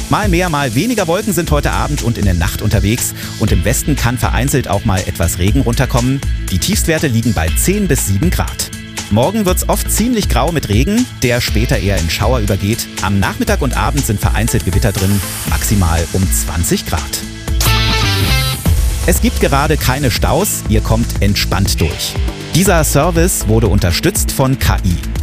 Mal mehr, mal weniger Wolken sind heute Abend und in der Nacht unterwegs und im Westen kann vereinzelt auch mal etwas Regen runterkommen. Die Tiefstwerte liegen bei 10 bis 7 Grad. Morgen wird's oft ziemlich grau mit Regen, der später eher in Schauer übergeht. Am Nachmittag und Abend sind vereinzelt Gewitter drin, maximal um 20 Grad. Es gibt gerade keine Staus, ihr kommt entspannt durch. Dieser Service wurde unterstützt von KI.